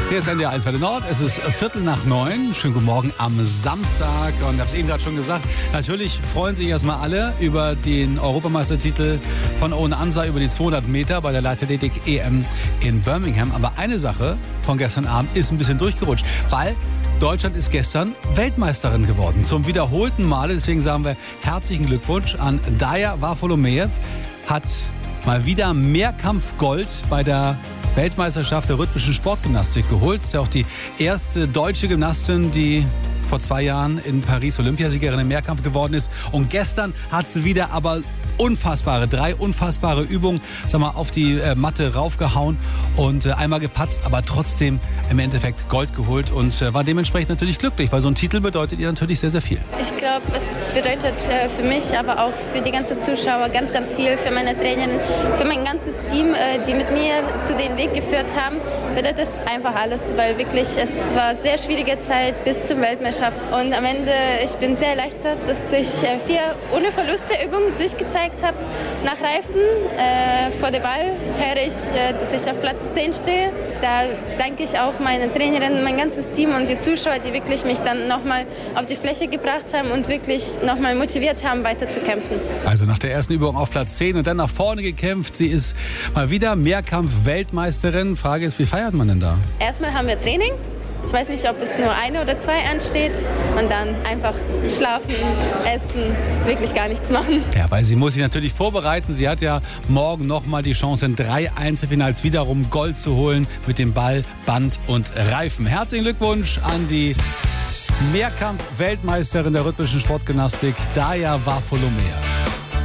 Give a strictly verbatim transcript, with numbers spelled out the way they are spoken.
Hier ist N D R eins Welle Nord. Es ist Viertel nach neun. Schönen guten Morgen am Samstag. Und ich habe es eben gerade schon gesagt, natürlich freuen sich erstmal alle über den Europameistertitel von Owen Ansa über die zweihundert Meter bei der Leichtathletik-E M in Birmingham. Aber eine Sache von gestern Abend ist ein bisschen durchgerutscht, weil Deutschland ist gestern Weltmeisterin geworden. Zum wiederholten Male. Deswegen sagen wir herzlichen Glückwunsch an Daja Varfolomeev. Hat mal wieder Mehrkampfgold bei der Weltmeisterschaft der rhythmischen Sportgymnastik geholt. Das ist ja auch die erste deutsche Gymnastin, die vor zwei Jahren in Paris Olympiasiegerin im Mehrkampf geworden ist. Und gestern hat sie wieder aber unfassbare, drei unfassbare Übungen, sag mal, auf die äh, Matte raufgehauen und äh, einmal gepatzt, aber trotzdem im Endeffekt Gold geholt und äh, war dementsprechend natürlich glücklich, weil so ein Titel bedeutet ihr natürlich sehr, sehr viel. Ich glaube, es bedeutet äh, für mich, aber auch für die ganzen Zuschauer ganz, ganz viel, für meine Trainerin, für mein ganzes Team, äh, die mit mir zu den Weg geführt haben, bedeutet es einfach alles, weil wirklich, es war eine sehr schwierige Zeit bis zur Weltmeisterschaft und am Ende, ich bin sehr erleichtert, dass ich äh, vier ohne Verluste Übungen durchgezeigt habe. Nach Reifen äh, vor dem Ball höre ich, äh, dass ich auf Platz zehn stehe. Da danke ich auch meiner Trainerin, mein ganzes Team und die Zuschauer, die wirklich mich dann nochmal auf die Fläche gebracht haben und wirklich nochmal motiviert haben, weiter zu kämpfen. Also nach der ersten Übung auf Platz zehn und dann nach vorne gekämpft. Sie ist mal wieder Mehrkampf-Weltmeisterin. Frage ist, wie feiert man denn da? Erstmal haben wir Training. Ich weiß nicht, ob es nur eine oder zwei ansteht und dann einfach schlafen, essen, wirklich gar nichts machen. Ja, weil sie muss sich natürlich vorbereiten. Sie hat ja morgen nochmal die Chance, in drei Einzelfinals wiederum Gold zu holen mit dem Ball, Band und Reifen. Herzlichen Glückwunsch an die Mehrkampf-Weltmeisterin der rhythmischen Sportgymnastik, Daja Varfolomeev.